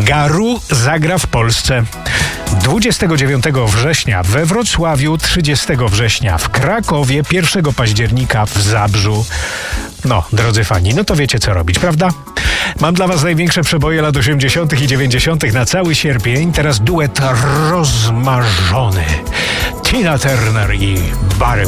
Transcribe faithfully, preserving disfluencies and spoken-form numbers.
Garu zagra w Polsce dwudziestego dziewiątego września we Wrocławiu, trzydziestego września w Krakowie, pierwszego października w Zabrzu. No, drodzy fani, no to wiecie co robić, prawda? Mam dla was największe przeboje lat osiemdziesiątych i dziewięćdziesiątych na cały sierpień. Teraz duet rozmarzony. Tina Turner i Barry